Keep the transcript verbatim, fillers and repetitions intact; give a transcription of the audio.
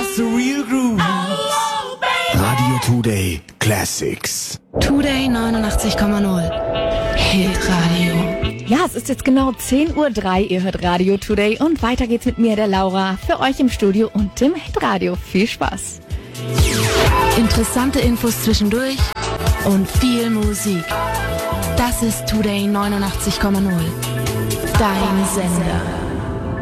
That's the real groove. Radio Today Classics. Today neunundachtzig Komma null. Hitradio. Ja, es ist jetzt genau zehn Uhr drei. Ihr hört Radio Today und weiter geht's mit mir, der Laura, für euch im Studio und dem Hitradio. Viel Spaß. Interessante Infos zwischendurch und viel Musik. Das ist Today neunundachtzig Komma null. Dein Sender.